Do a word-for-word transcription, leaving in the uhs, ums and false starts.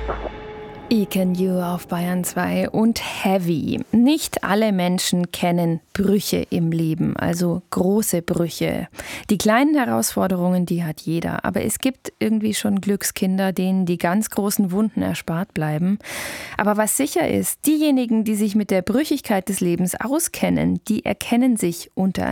I Can You auf Bayern zwei und Heavy. Nicht alle Menschen kennen Brüche im Leben, also große Brüche. Die kleinen Herausforderungen, die hat jeder. Aber es gibt irgendwie schon Glückskinder, denen die ganz großen Wunden erspart bleiben. Aber was sicher ist, diejenigen, die sich mit der Brüchigkeit des Lebens auskennen, die erkennen sich untereinander.